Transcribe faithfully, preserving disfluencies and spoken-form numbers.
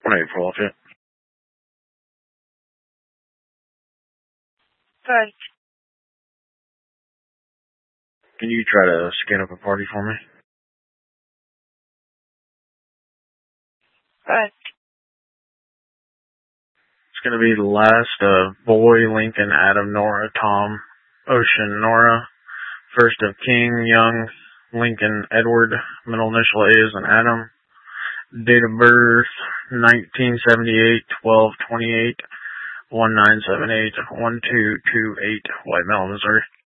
one eight four Lafayette. Good. Can you try to scan up a party for me? Good. It's going to be the last of Boy, Lincoln, Adam, Nora, Tom, Ocean, Nora. First of King, Young, Lincoln, Edward. Middle initial A is an Adam. Date of birth, nineteen seventy-eight, twelve twenty-eight, nineteen seventy-eight, twelve two two eight, White Mountain, Missouri.